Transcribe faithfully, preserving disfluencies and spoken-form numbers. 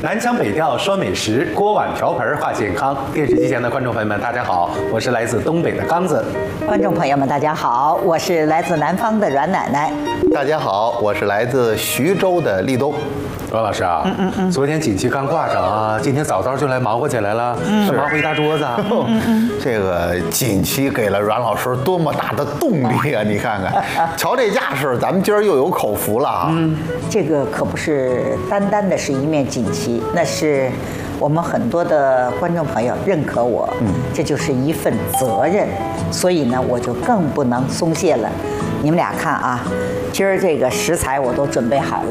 南腔北调说美食，锅碗瓢盆话健康。电视机前的观众朋友们，大家好，我是来自东北的刚子。 观众朋友们，大家好，我是来自南方的阮奶奶。 大家好，我是来自徐州的立冬。 阮老师啊，嗯嗯嗯，昨天锦旗刚挂上啊，今天早早就来忙活起来了，嗯、是忙活一大桌子啊。 嗯嗯，这个锦旗给了阮老师多么大的动力啊！你看看，瞧这架势，咱们今儿又有口福了啊。 嗯，这个可不是单单的是一面锦旗，那是我们很多的观众朋友认可我，嗯，这就是一份责任，所以呢，我就更不能松懈了。你们俩看啊，今儿这个食材我都准备好了。